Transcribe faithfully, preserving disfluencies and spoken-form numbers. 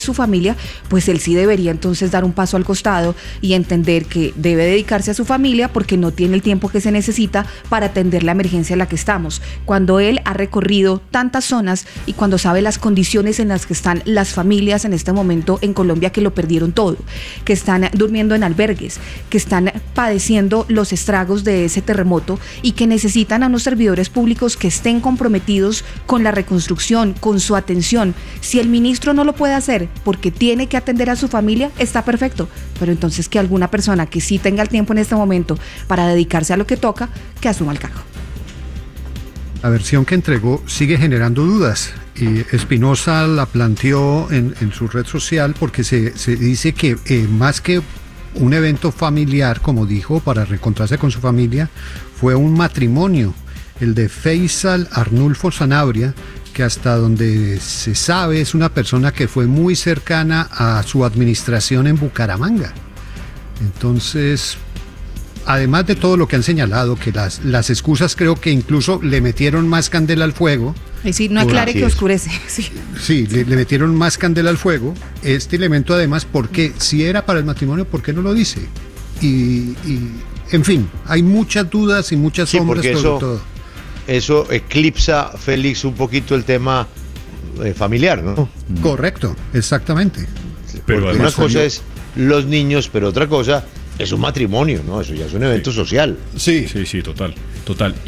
su familia, pues él sí debería entonces dar un paso al costado y entender que debe dedicarse a su familia porque no tiene el tiempo que se necesita para atender la emergencia en la que estamos. Cuando él ha recorrido tantas zonas y cuando sabe las condiciones en las que están las familias en este momento en Colombia, que lo perdieron todo, que están durmiendo en albergues, que están padeciendo los estragos de ese terremoto y que necesitan a unos servidores públicos que estén comprometidos con la reconstrucción, con su atención. Si el ministro no lo puede hacer porque tiene que atender a su familia, está perfecto, pero entonces que alguna persona que sí tenga el tiempo en este momento para dedicarse a lo que toca, que asuma el cargo. La versión que entregó sigue generando dudas y Espinosa la planteó en, en su red social porque se, se dice que eh, más que un evento familiar, como dijo, para reencontrarse con su familia, fue un matrimonio, el de Faisal Arnulfo Sanabria, que hasta donde se sabe es una persona que fue muy cercana a su administración en Bucaramanga. Entonces, además de todo lo que han señalado, que las, las excusas creo que incluso le metieron más candela al fuego. Es decir, no aclare que oscurece. Sí, sí le, le metieron más candela al fuego. Este elemento además, porque si era para el matrimonio, ¿por qué no lo dice? Y, y en fin, hay muchas dudas y muchas sí, sombras sobre eso... todo. Eso eclipsa, Félix, un poquito el tema eh, familiar, ¿no? Correcto, exactamente. Pero una cosa salió... es los niños, pero otra cosa es un matrimonio, ¿no? Eso ya es un evento sí. social. Sí, sí, sí, total, total.